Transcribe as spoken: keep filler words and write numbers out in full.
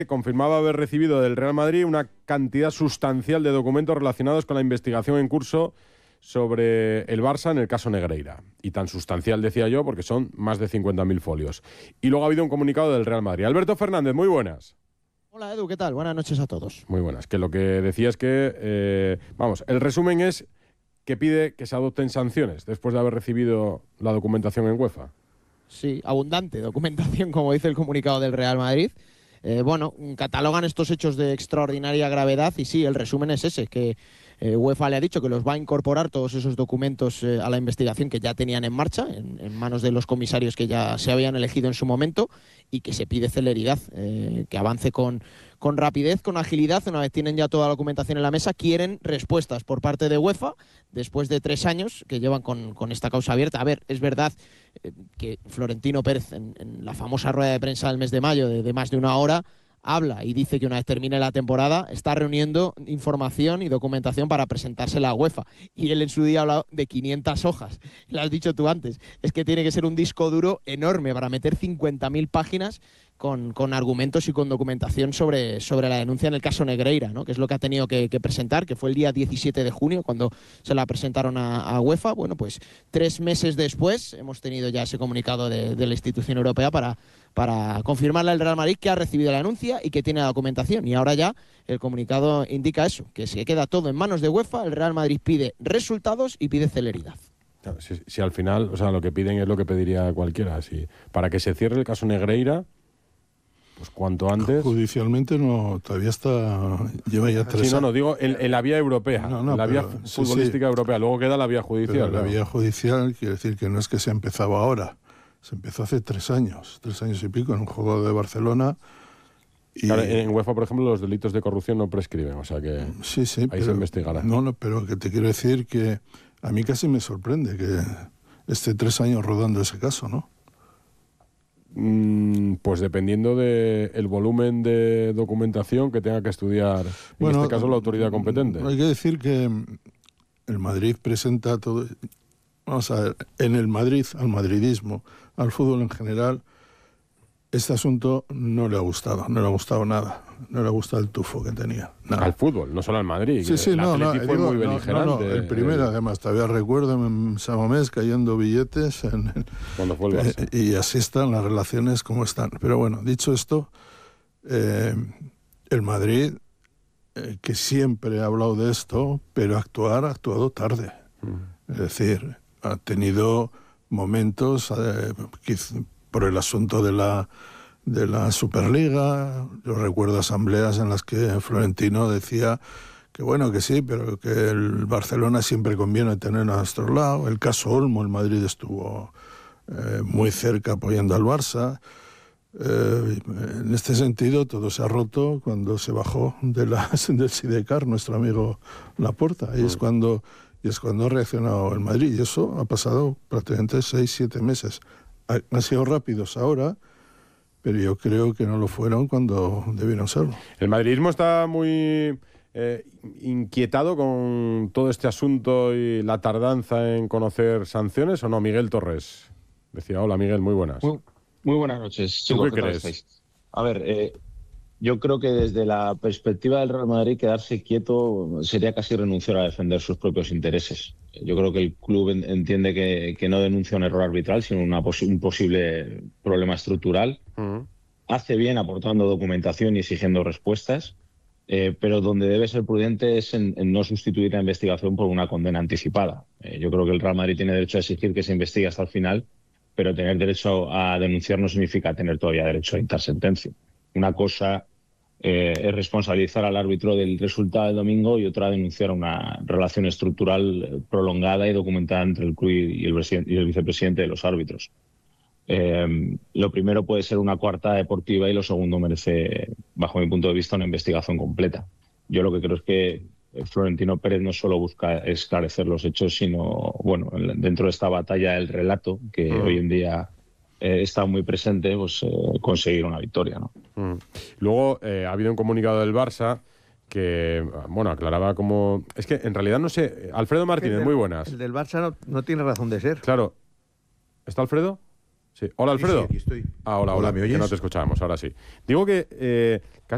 confirmaba haber recibido del Real Madrid una cantidad sustancial de documentos relacionados con la investigación en curso sobre el Barça en el caso Negreira. Y tan sustancial, decía yo, porque son más de cincuenta mil folios. Y luego ha habido un comunicado del Real Madrid. Alberto Fernández, muy buenas. Hola Edu, ¿qué tal? Buenas noches a todos. Muy buenas. Que lo que decía es que, eh, vamos, el resumen es que pide que se adopten sanciones después de haber recibido la documentación en UEFA. Sí, abundante documentación, como dice el comunicado del Real Madrid. Eh, bueno, catalogan estos hechos de extraordinaria gravedad y sí, el resumen es ese, que eh, UEFA le ha dicho que los va a incorporar todos esos documentos eh, a la investigación que ya tenían en marcha, en, en manos de los comisarios que ya se habían elegido en su momento, y que se pide celeridad, eh, que avance con, con rapidez, con agilidad. Una vez tienen ya toda la documentación en la mesa, quieren respuestas por parte de UEFA después de tres años que llevan con, con esta causa abierta. A ver, es verdad eh, que Florentino Pérez en, en la famosa rueda de prensa del mes de mayo de, de más de una hora habla y dice que una vez termine la temporada está reuniendo información y documentación para presentársela a UEFA. Y él en su día ha hablado de quinientas hojas. Lo has dicho tú antes. Es que tiene que ser un disco duro enorme para meter cincuenta mil páginas con, con argumentos y con documentación sobre, sobre la denuncia en el caso Negreira, ¿no? Que es lo que ha tenido que, que presentar, que fue el día diecisiete de junio cuando se la presentaron a, a UEFA. Bueno, pues tres meses después hemos tenido ya ese comunicado de, de la institución europea para, para confirmarle al Real Madrid que ha recibido la denuncia y que tiene la documentación. Y ahora ya el comunicado indica eso, que se queda todo en manos de UEFA. El Real Madrid pide resultados y pide celeridad. Si, si al final, o sea, lo que piden es lo que pediría cualquiera. Si, para que se cierre el caso Negreira, pues cuanto antes. Judicialmente no, todavía está, lleva ya tres años. Sí, no, no, digo en, en la vía europea, no, no, la pero, vía futbolística sí, sí. europea. Luego queda la vía judicial. Pero claro. La vía judicial quiere decir que no es que se ha empezado ahora, se empezó hace tres años, tres años y pico, en un juego de Barcelona. Y claro, en UEFA, por ejemplo, los delitos de corrupción no prescriben, o sea que sí, sí, ahí pero, se investigará. No, no, pero que te quiero decir que a mí casi me sorprende que esté tres años rodando ese caso, ¿no? Mm, pues dependiendo del de volumen de documentación que tenga que estudiar, en bueno, este caso la autoridad competente. Hay que decir que el Madrid presenta todo. Vamos a ver, en el Madrid, al madridismo, al fútbol en general, este asunto no le ha gustado, no le ha gustado nada. No le ha gustado el tufo que tenía. Nada. Al fútbol, no solo al Madrid. Sí, sí, el no, no, fue digo, muy beligerante. No, no, el primero, además, todavía recuerdo en Samamés cayendo billetes. En, Cuando fue el Barça. Eh, y así están las relaciones como están. Pero bueno, dicho esto, eh, el Madrid, eh, que siempre ha hablado de esto, pero actuar ha actuado tarde. Mm. Es decir, ha tenido momentos, eh, por el asunto de la... de la Superliga. Yo recuerdo asambleas en las que Florentino decía que bueno, que sí, pero que el Barcelona siempre conviene tener a nuestro lado. El caso Olmo, el Madrid estuvo eh, muy cerca apoyando al Barça. Eh, en este sentido todo se ha roto cuando se bajó de la, del Sidecar nuestro amigo Laporta, y es cuando y es cuando ha reaccionado el Madrid, y eso ha pasado prácticamente seis, siete meses. Ha, han sido rápidos ahora, pero yo creo que no lo fueron cuando debieron serlo. El madridismo está muy eh, inquietado con todo este asunto y la tardanza en conocer sanciones, ¿o no? Miguel Torres decía, hola Miguel, muy buenas. Muy, muy buenas noches. ¿Tú qué crees? A ver, eh, yo creo que desde la perspectiva del Real Madrid quedarse quieto sería casi renunciar a defender sus propios intereses. Yo creo que el club entiende que, que no denuncia un error arbitral, sino una posi- un posible problema estructural. Uh-huh. Hace bien aportando documentación y exigiendo respuestas, eh, pero donde debe ser prudente es en, en no sustituir la investigación por una condena anticipada. Eh, yo creo que el Real Madrid tiene derecho a exigir que se investigue hasta el final, pero tener derecho a denunciar no significa tener todavía derecho a dictar sentencia. Una cosa eh, es responsabilizar al árbitro del resultado del domingo y otra denunciar una relación estructural prolongada y documentada entre el club y el, y el vicepresidente de los árbitros. Eh, lo primero puede ser una coartada deportiva y lo segundo merece, bajo mi punto de vista, una investigación completa. Yo lo que creo es que Florentino Pérez no solo busca esclarecer los hechos, sino, bueno, dentro de esta batalla del relato, que mm. hoy en día eh, está muy presente, pues eh, conseguir una victoria, ¿no? Mm. Luego eh, ha habido un comunicado del Barça que, bueno, aclaraba como... Es que en realidad no sé... Alfredo Martínez, del, muy buenas. El del Barça no, no tiene razón de ser. Claro. ¿Está Alfredo? Sí. Hola, Alfredo. Sí, sí, aquí estoy. Ah, hola, hola. hola, ¿me oyes? Que no te escuchábamos, ahora sí. Digo que... Eh,